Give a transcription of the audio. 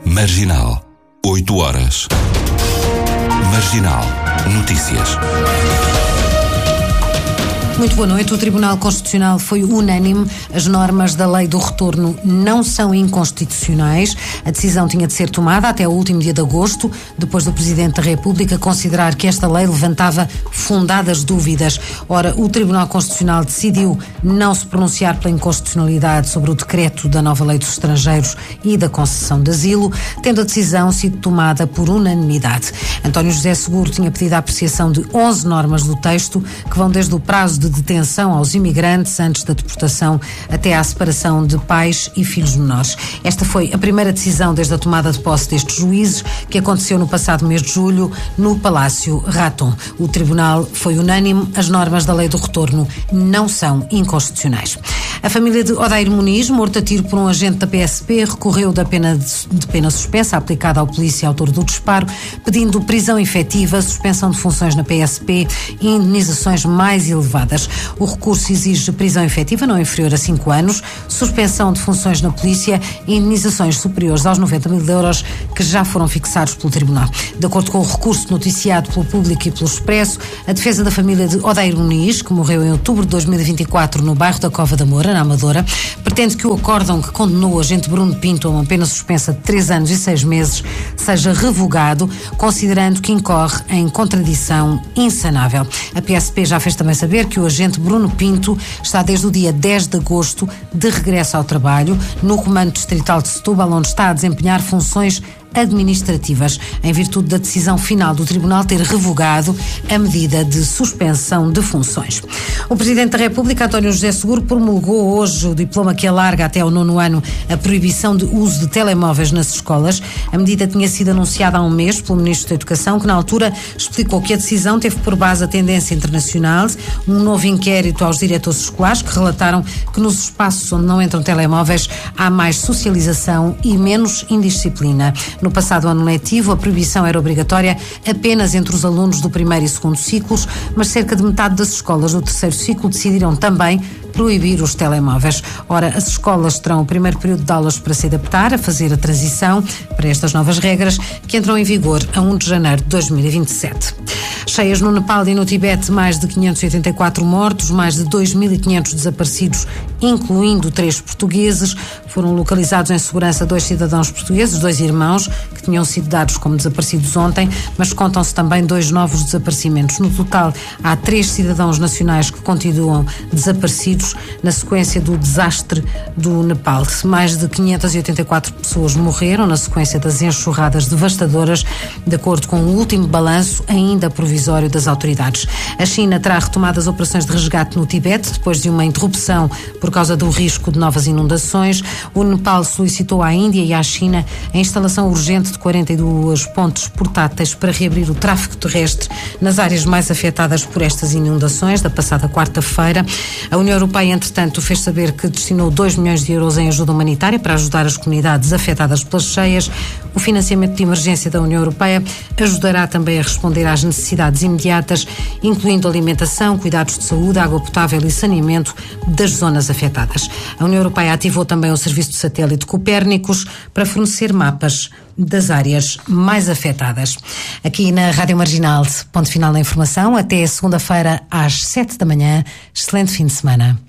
Marginal, 8 horas. Marginal Notícias. Muito boa noite. O Tribunal Constitucional foi unânime. As normas da Lei do Retorno não são inconstitucionais. A decisão tinha de ser tomada até o último dia de agosto, depois do Presidente da República considerar que esta lei levantava fundadas dúvidas. Ora, o Tribunal Constitucional decidiu não se pronunciar pela inconstitucionalidade sobre o decreto da nova Lei dos Estrangeiros e da concessão de asilo, tendo a decisão sido tomada por unanimidade. António José Seguro tinha pedido a apreciação de 11 normas do texto, que vão desde o prazo de detenção aos imigrantes antes da deportação até à separação de pais e filhos menores. Esta foi a primeira decisão desde a tomada de posse destes juízes, que aconteceu no passado mês de julho no Palácio Raton. O Tribunal foi unânime. As normas da Lei do Retorno não são inconstitucionais. A família de Odair Muniz, morto a tiro por um agente da PSP, recorreu da pena suspensa aplicada ao polícia autor do disparo, pedindo prisão efetiva, suspensão de funções na PSP e indenizações mais elevadas. O recurso exige prisão efetiva não inferior a 5 anos, suspensão de funções na polícia e indenizações superiores aos 90 mil euros que já foram fixados pelo Tribunal. De acordo com o recurso noticiado pelo Público e pelo Expresso, a defesa da família de Odair Muniz, que morreu em outubro de 2024 no bairro da Cova da Moura, na Amadora, pretende que o acórdão que condenou o agente Bruno Pinto a uma pena suspensa de 3 anos e 6 meses seja revogado, considerando que incorre em contradição insanável. A PSP já fez também saber que o agente Bruno Pinto está desde o dia 10 de agosto de regresso ao trabalho no Comando Distrital de Setúbal, onde está a desempenhar funções administrativas, em virtude da decisão final do Tribunal ter revogado a medida de suspensão de funções. O Presidente da República, António José Seguro, promulgou hoje o diploma que alarga até ao 9º ano a proibição de uso de telemóveis nas escolas. A medida tinha sido anunciada há um mês pelo Ministro da Educação, que na altura explicou que a decisão teve por base a tendência internacional, um novo inquérito aos diretores escolares que relataram que nos espaços onde não entram telemóveis há mais socialização e menos indisciplina. No passado ano letivo, a proibição era obrigatória apenas entre os alunos do primeiro e segundo ciclos, mas cerca de metade das escolas do terceiro ciclo decidiram também proibir os telemóveis. Ora, as escolas terão o primeiro período de aulas para se adaptar, a fazer a transição para estas novas regras, que entram em vigor a 1 de janeiro de 2027. Cheias no Nepal e no Tibete, mais de 584 mortos, mais de 2.500 desaparecidos, incluindo 3 portugueses. Foram localizados em segurança 2 cidadãos portugueses, 2 irmãos, que tinham sido dados como desaparecidos ontem, mas contam-se também 2 novos desaparecimentos. No total, há 3 cidadãos nacionais que continuam desaparecidos na sequência do desastre do Nepal. Mais de 584 pessoas morreram na sequência das enxurradas devastadoras, de acordo com o último balanço ainda provisório das autoridades. A China terá retomado as operações de resgate no Tibete, depois de uma interrupção por causa do risco de novas inundações. O Nepal solicitou à Índia e à China a instalação urgente de 42 pontes portáteis para reabrir o tráfego terrestre nas áreas mais afetadas por estas inundações da passada quarta-feira. A União Europeia, entretanto, fez saber que destinou 2 milhões de euros em ajuda humanitária para ajudar as comunidades afetadas pelas cheias. O financiamento de emergência da União Europeia ajudará também a responder às necessidades imediatas, incluindo alimentação, cuidados de saúde, água potável e saneamento das zonas afetadas. A União Europeia ativou também o serviço de satélite Copérnicos para fornecer mapas das áreas mais afetadas. Aqui na Rádio Marginal, ponto final da informação. Até segunda-feira às 7 da manhã. Excelente fim de semana.